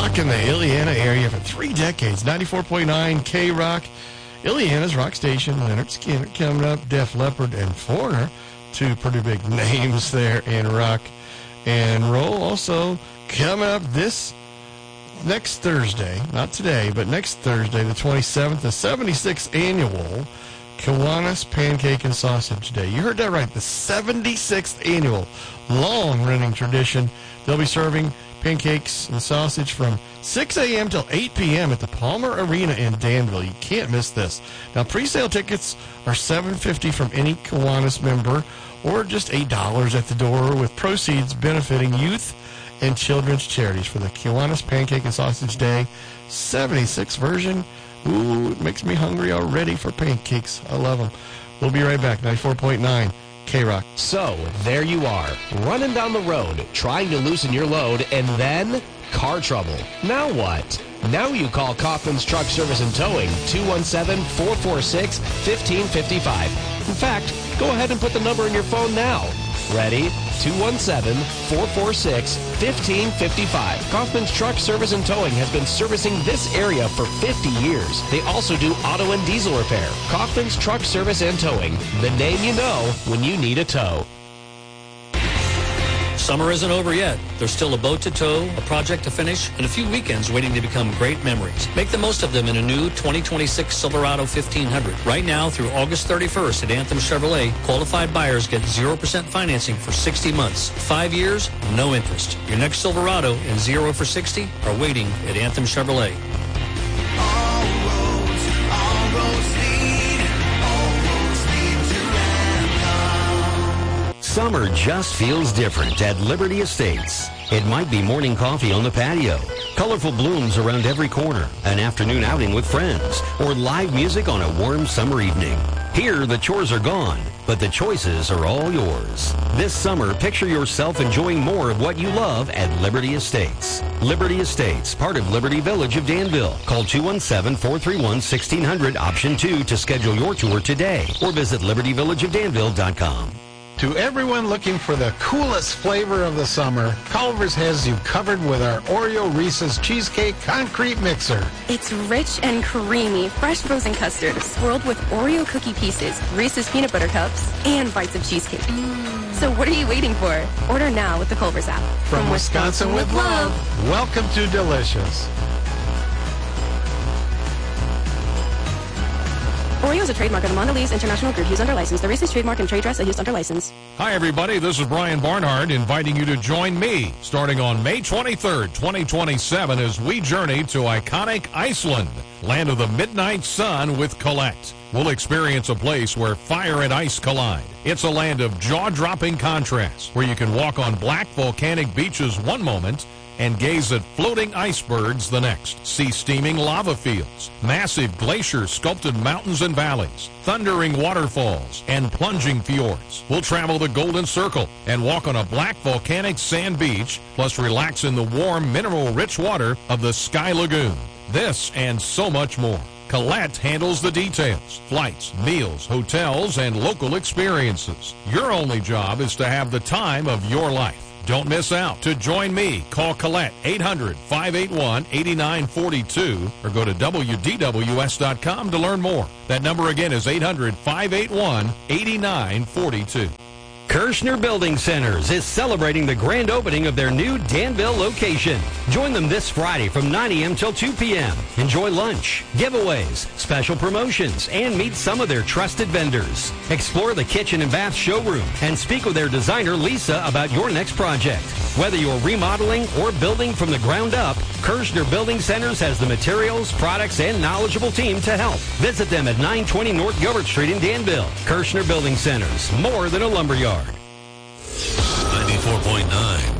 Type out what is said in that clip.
rocking the Illiana area for 3 decades. 94.9 K-Rock. Illiana's rock station. Leonard Skinner coming up. Def Leppard and Foreigner. 2 pretty big names there in rock and roll. Also coming up this next Thursday, not today, but next Thursday, the 27th, the 76th annual Kiwanis Pancake and Sausage Day. You heard that right, the 76th annual long-running tradition. They'll be serving pancakes and sausage from 6 a.m. till 8 p.m. at the Palmer Arena in Danville. You can't miss this. Now, pre-sale tickets are $7.50 from any Kiwanis member, or just $8 at the door, with proceeds benefiting youth and children's charities for the Kiwanis Pancake and Sausage Day 76 version. Ooh, it makes me hungry already for pancakes. I love them. We'll be right back. 94.9 K-Rock. So, there you are, running down the road, trying to loosen your load, and then car trouble. Now what? Now you call Kaufman's Truck Service and Towing, 217-446-1555. In fact, go ahead and put the number in your phone now. Ready? 217-446-1555. Kaufman's Truck Service and Towing has been servicing this area for 50 years. They also do auto and diesel repair. Kaufman's Truck Service and Towing, the name you know when you need a tow. Summer isn't over yet. There's still a boat to tow, a project to finish, and a few weekends waiting to become great memories. Make the most of them in a new 2026 Silverado 1500. Right now through August 31st at Anthem Chevrolet, qualified buyers get 0% financing for 60 months. 5 years, no interest. Your next Silverado and 0 for 60 are waiting at Anthem Chevrolet. Summer just feels different at Liberty Estates. It might be morning coffee on the patio, colorful blooms around every corner, an afternoon outing with friends, or live music on a warm summer evening. Here, the chores are gone, but the choices are all yours. This summer, picture yourself enjoying more of what you love at Liberty Estates. Liberty Estates, part of Liberty Village of Danville. Call 217-431-1600, option 2 to schedule your tour today, or visit libertyvillageofdanville.com. To everyone looking for the coolest flavor of the summer, Culver's has you covered with our Oreo Reese's Cheesecake Concrete Mixer. It's rich and creamy, fresh frozen custard swirled with Oreo cookie pieces, Reese's peanut butter cups, and bites of cheesecake. So what are you waiting for? Order now with the Culver's app. From Wisconsin with love, welcome to Delicious. Oreo is a trademark of the Mondelez International Group, used under license. The Reese's trademark and trade dress are used under license. Hi, everybody. This is Brian Barnhart inviting you to join me starting on May 23rd, 2027 as we journey to iconic Iceland, land of the midnight sun with Colette. We'll experience a place where fire and ice collide. It's a land of jaw-dropping contrasts where you can walk on black volcanic beaches one moment and gaze at floating icebergs the next. See steaming lava fields, massive glacier-sculpted mountains and valleys, thundering waterfalls, and plunging fjords. We'll travel the Golden Circle and walk on a black volcanic sand beach, plus relax in the warm, mineral-rich water of the Sky Lagoon. This and so much more. Colette handles the details, flights, meals, hotels, and local experiences. Your only job is to have the time of your life. Don't miss out. To join me, call Colette 800-581-8942 or go to WDWS.com to learn more. That number again is 800-581-8942. Kirschner Building Centers is celebrating the grand opening of their new Danville location. Join them this Friday from 9 a.m. till 2 p.m. Enjoy lunch, giveaways, special promotions, and meet some of their trusted vendors. Explore the kitchen and bath showroom and speak with their designer, Lisa, about your next project. Whether you're remodeling or building from the ground up, Kirschner Building Centers has the materials, products, and knowledgeable team to help. Visit them at 920 North Gilbert Street in Danville. Kirschner Building Centers, more than a lumberyard. 94.9